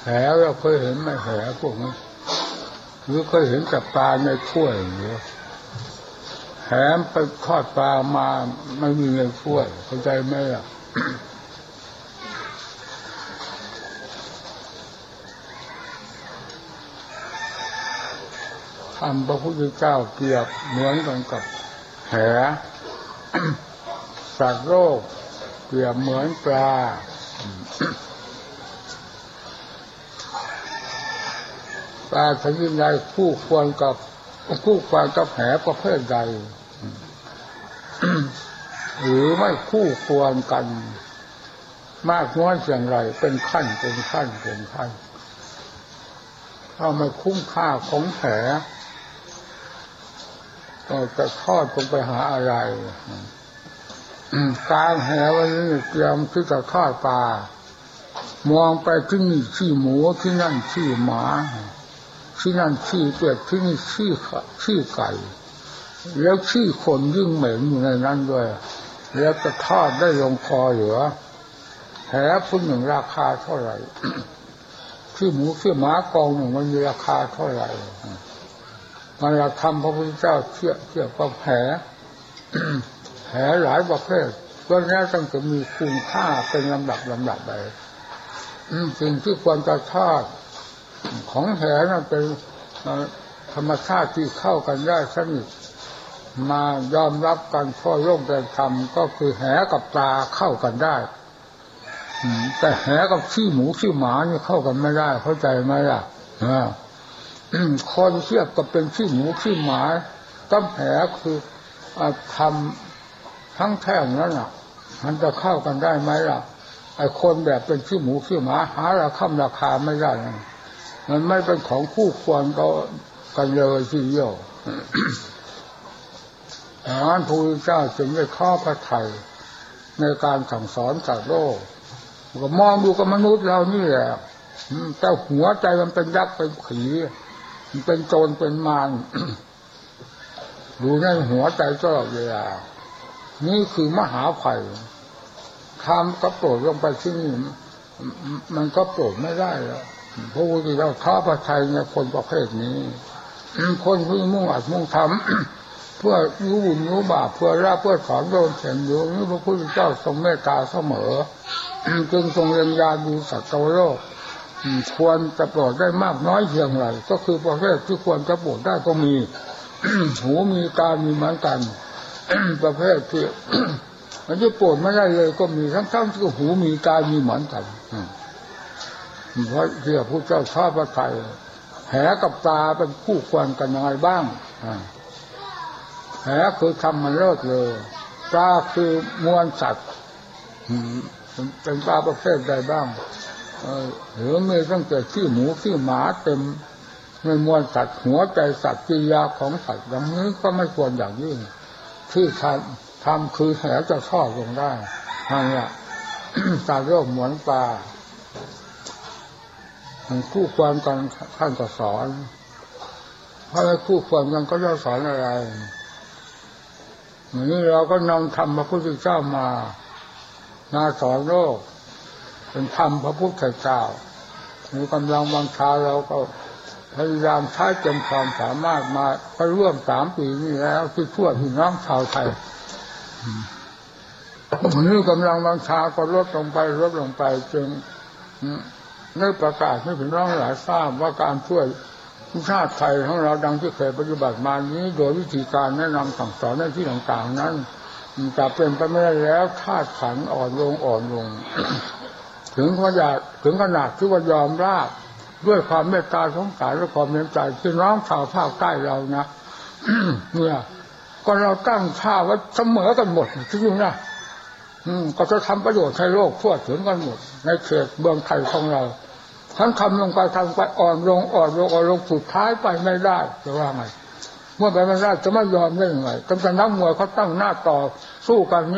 เราเคยเห็นไหมแหพวกนี้หรือเคยเห็นแต่ปลาในถ้วยหรือแหไปทอดปลามาไม่มีในถ้วยเข้าใจไหมล่ะทำพระพุทธเจ้าเปรียบเหมือนกันกับแหสัตว์โลกเปรียบเหมือนปลาปลาชนิดใดคู่ควรกับแหประเภทใดหรือไม่คู่ควรกันมากน้อยเพียงไรเป็นขั้นถ้าไม่คุ้มค่าของแหก็จะทอดลงไปหาอะไรการแหวันนี้เตรียมที่จะทอดปลามองไปที่นี่ขี้หมูที่นั่นขี้หมาที่นั่นขี้เป็ดที่นี่ขี้ไก่แล้วขี้คนยิ่งเหม็นอยู่ในนั้นด้วยแล้วจะทอดได้ลงคอเหลือแหพุ่นหนึ่งราคาเท่าไหร่ขี้หมูขี้หมากองหนึ่งมันมีราคาเท่าไหร่มันเราทำพระพุทธเจ้าเชื่อกับแหหลายประเภทก็นี้ต้องจะมีคุณค่าเป็นลำดับไปสิ่งที่ควรจะทอดของแหนั้นเป็นธรรมชาติที่เข้ากันได้สนิทมายอมรับกันทั่วโลกเป็นธรรมก็คือแหกับปลาเข้ากันได้แต่แหกับขี้หมูขี้หมานี่เข้ากันไม่ได้เข้าใจไหมล่ะคนเทียบกับเป็นขี้หมูขี้หมากับแหคือทำทั้งแท่งนั้นน่ะมันจะเข้ากันได้ไหมล่ะไอ้คนแบบเป็นขี้หมูขี้หมาหาราคาไม่ได้มันไม่เป็นของคู่ควรกันเลยทีเดียวพระพุทธเจ้าจึงได้ข้อพระทัยในการสั่งสอนสัตว์โลกก็มองดูกับมนุษย์เรานี่แหละแต่หัวใจมันเป็นยักษ์เป็นผีมันเป็นโจรเป็นมารดูในหัวใจตลอดเวลานี่คือมหาภัยทำก็โปรดลงไปที่นี่มันก็โปรดไม่ได้แล้วพระพุทธเจ้าท้าพระทัยในคนประเภทนี้คนที่มุ่งอัดมุ่งทำเพื่อรู้บุญรู้บาปเพื่อละเพื่อถอนโดนเสียงอยู่นี่พระพุทธเจ้าทรงเมตตาเสมอจึงทรงเรียนยาดูสัตว์โลกควรจะโปรดได้มากน้อยเพียงไรก็คือประเภทที่ควรจะโปรดได้ก็มีหูมีตามีเหมือนกันประเภทที่มันจะโปรดไม่ได้เลยก็มีทั้งที่หูมีตามีเหมือนกันเพราะที่พระพุทธเจ้าชอบพระทัยแหกับตาเป็นคู่ควรกันยังไงบ้างแหคือทำมันเลิศเลยตาคือมวลสัตว์เป็นปลาประเภทใดบ้างหรือมีตั้งแต่ขี้หมูขี้หมาเต็มในมวลสัตว์หัวใจสัตว์กิริยาของสัตว์อย่างนี้ก็ไม่ควรอย่างยิ่งที่ทำคือแหจะทอดลงได้นั่นแหละตาโรคเหมือนปลาคู่ควรกันท่านก็สอนเพราะคู่ควรกันก็จะสอนอะไรอย่างนี้เราก็นำธรรมพระพุทธเจ้ามาสอนโลกเป็นธรรมพระพุทธเจ้ามีกำลังวังชาเราก็พยายามใช้เต็มความสามารถมาก็ร่วม3 ปีนี้แล้วที่ทั่วพี่น้องชาวไทยวันนี้กำลังวังชาก็ลดลงไปจึงได้ประกาศให้พี่น้องหลายทราบว่าการช่วยชาติไทยของเราดังที่เคยปฏิบัติมานี้โดยวิธีการแนะนำสั่งสอนในที่ต่างๆนั้นจะเป็นไปไม่ได้แล้วธาตุขันธ์อ่อนลง ถึงขนาดที่ว่ายอมราบด้วยความเมตตาสงสารและความเมตตาพี่น้องชาวภาคใต้เรานะ เนี่ยก็เราตั้งท่าว่าเสมอกันหมดที่นี่นะก็จะทำประโยชน์ให้โลกทั่วถึงกันหมดในเขตเมืองไทยของเราทั้งทำลงไปอ่อนลงสุดท้ายไปไม่ได้จะว่าไงเมื่อไปไม่ได้จะไม่ยอมได้ยังไงกำลังนักมวยเขาตั้งหน้าต่อสู้กัน